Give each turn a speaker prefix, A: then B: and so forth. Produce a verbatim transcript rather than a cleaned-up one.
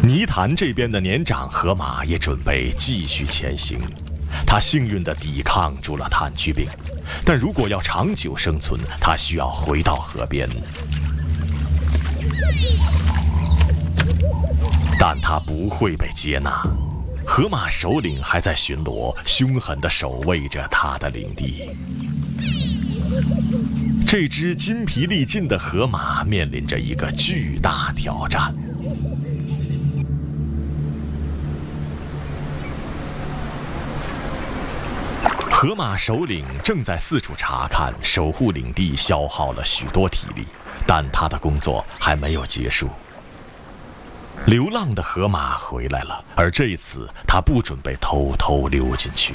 A: 泥潭这边的年长河马也准备继续前行，它幸运地抵抗住了炭疽病，但如果要长久生存，它需要回到河边。但它不会被接纳，河马首领还在巡逻，凶狠地守卫着他的领地。这只筋疲力尽的河马面临着一个巨大挑战。河马首领正在四处查看，守护领地消耗了许多体力，但他的工作还没有结束。流浪的河马回来了，而这一次他不准备偷偷溜进去。